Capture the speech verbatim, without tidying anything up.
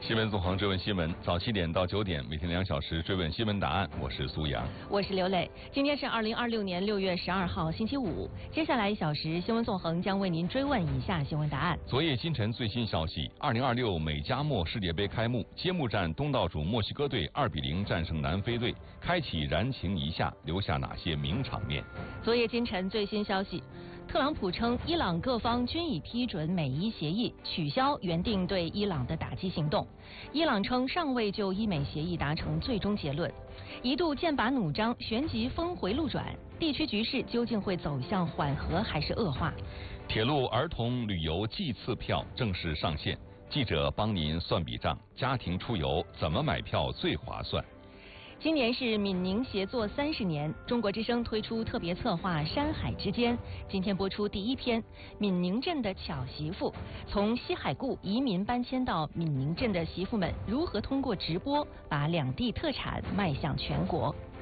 新闻纵横追问新闻，早七点到九点，每天两小时追问新闻答案。我是苏阳， 我是刘磊。今天是二零二六年六月十二号，星期五。接下来一小时，新闻纵横将为您追问以下新闻答案。 昨夜今晨最新消息：二零二六美加墨世界杯开幕，揭幕战东道主墨西哥队二比零战胜南非队，开启燃情一夏，留下哪些名场面？ 昨夜今晨最新消息。特朗普称，伊朗各方均已批准美伊协议，取消原定对伊朗的打击行动。伊朗称尚未就伊美协议达成最终结论，一度剑拔弩张，旋即峰回路转，地区局势究竟会走向缓和还是恶化？ 铁路儿童旅游季次票正式上线，记者帮您算笔账，家庭出游怎么买票最划算？ 今年是闽宁协作三十年，中国之声推出特别策划《山海之间》，今天播出第一篇，闽宁镇的巧媳妇，从西海固移民搬迁到闽宁镇的媳妇们如何通过直播把两地特产迈向全国。